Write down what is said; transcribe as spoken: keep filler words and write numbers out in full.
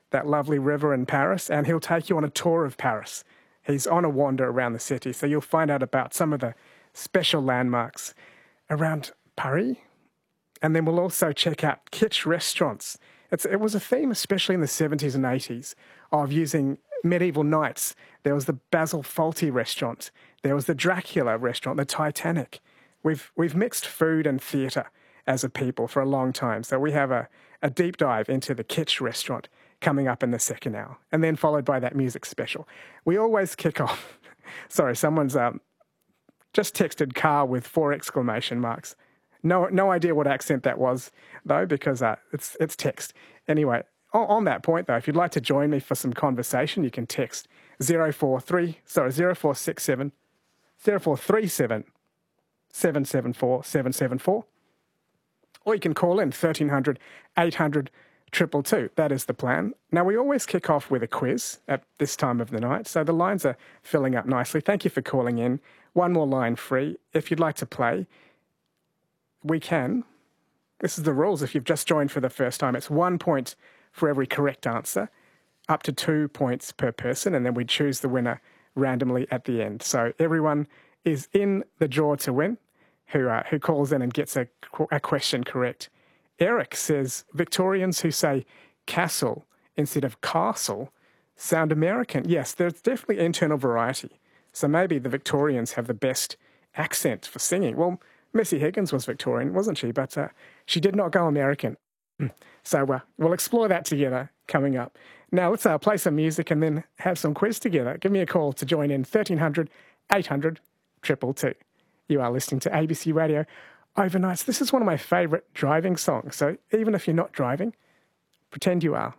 that lovely river in Paris, and he'll take you on a tour of Paris. He's on a wander around the city, so you'll find out about some of the special landmarks around Paris. And then we'll also check out kitsch restaurants. It's, it was a theme, especially in the seventies and eighties, of using medieval knights. There was the Basil Fawlty restaurant. There was the Dracula restaurant, the Titanic. We've we've mixed food and theatre as a people for a long time. So we have a, a deep dive into the kitsch restaurant coming up in the second hour, and then followed by that music special. We always kick off. Sorry, someone's um, just texted car with four exclamation marks. No no idea what accent that was, though, because uh, it's it's text. Anyway, on, on that point, though, if you'd like to join me for some conversation, you can text zero four three, sorry, zero four six seven, zero four three seven, seven seven four, seven seven four. Or you can call in thirteen hundred, eight hundred, two two two. That is the plan. Now, we always kick off with a quiz at this time of the night, so the lines are filling up nicely. Thank you for calling in. One more line free. If you'd like to play, we can. This is the rules. If you've just joined for the first time, it's one point for every correct answer, up to two points per person, and then we choose the winner randomly at the end. So everyone is in the draw to win who uh, who calls in and gets a, a question correct. Eric says Victorians who say castle instead of castle sound American. Yes, there's definitely internal variety. So maybe the Victorians have the best accent for singing. Well, Missy Higgins was Victorian, wasn't she? But uh, she did not go American. So uh, we'll explore that together coming up. Now let's uh, play some music and then have some quiz together. Give me a call to join in, thirteen hundred, eight hundred, two two two. You are listening to A B C Radio Overnights. This is one of my favourite driving songs. So even if you're not driving, pretend you are.